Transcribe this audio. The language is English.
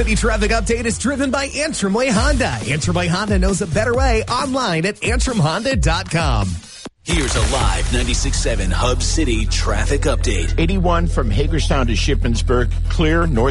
The traffic update is driven by Antrim Way Honda. Antrim Way Honda knows a better way online at antrimhonda.com. Here's a live 96.7 Hub City traffic update. 81 from Hagerstown to Shippensburg, clear north.